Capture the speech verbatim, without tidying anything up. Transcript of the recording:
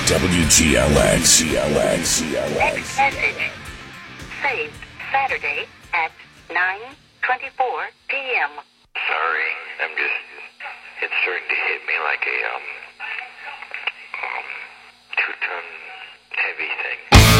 W G L X. Next message. Saved Saturday at nine twenty-four p.m. Sorry, I'm just, it's starting to hit me like a, um, um, two-ton heavy thing.